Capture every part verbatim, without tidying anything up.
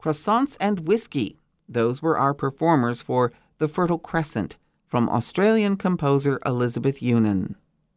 Croissants and Whiskey. Those were our performers for The Fertile Crescent from Australian composer Elizabeth Yunan.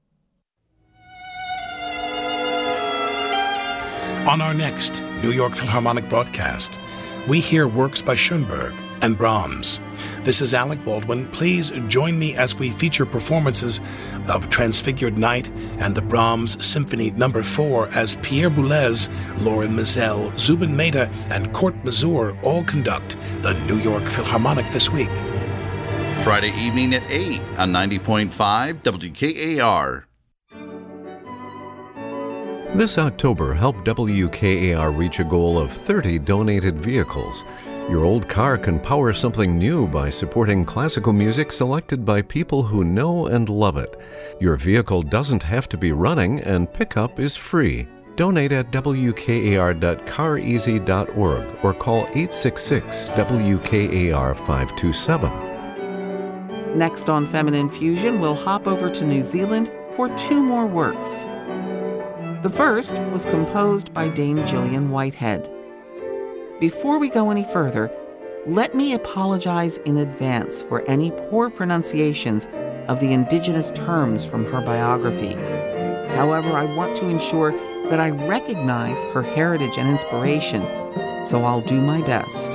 On our next New York Philharmonic broadcast, we hear works by Schoenberg and Brahms. This is Alec Baldwin. Please join me as we feature performances of Transfigured Night and the Brahms Symphony Number four as Pierre Boulez, Lauren Mizell, Zubin Mehta, and Court Mazur all conduct the New York Philharmonic this week. Friday evening at eight on ninety point five W K A R. This October, help W K A R reach a goal of thirty donated vehicles. Your old car can power something new by supporting classical music selected by people who know and love it. Your vehicle doesn't have to be running, and pickup is free. Donate at W K A R dot car easy dot org or call eight six six W K A R five two seven. Next on Feminine Fusion, we'll hop over to New Zealand for two more works. The first was composed by Dame Gillian Whitehead. Before we go any further, let me apologize in advance for any poor pronunciations of the indigenous terms from her biography. However, I want to ensure that I recognize her heritage and inspiration, so I'll do my best.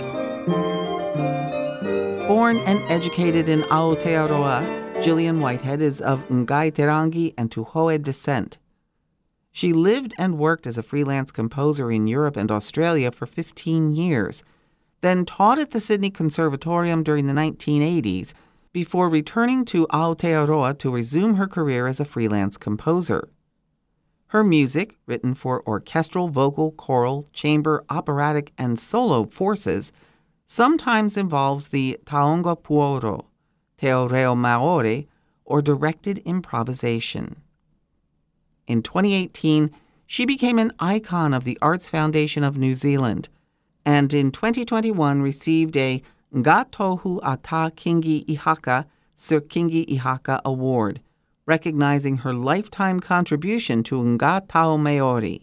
Born and educated in Aotearoa, Gillian Whitehead is of Ngai Terangi and Tuhoe descent. She lived and worked as a freelance composer in Europe and Australia for fifteen years, then taught at the Sydney Conservatorium during the nineteen eighties before returning to Aotearoa to resume her career as a freelance composer. Her music, written for orchestral, vocal, choral, chamber, operatic, and solo forces, sometimes involves the taonga puoro, te reo maori, or directed improvisation. In twenty eighteen, she became an icon of the Arts Foundation of New Zealand, and in twenty twenty-one received a Ngā Tohu Ata Kingi Ihaka Sir Kingi Ihaka Award, recognizing her lifetime contribution to Ngā Tau Maori.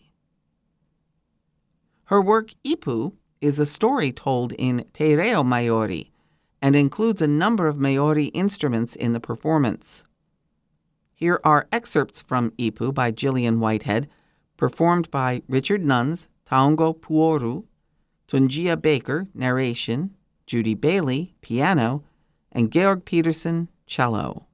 Her work Ipu is a story told in Te Reo Maori and includes a number of Maori instruments in the performance. Here are excerpts from Ipu by Gillian Whitehead, performed by Richard Nuns, Taongo Puoru, Tunjia Baker, narration, Judy Bailey, piano, and Georg Peterson, cello.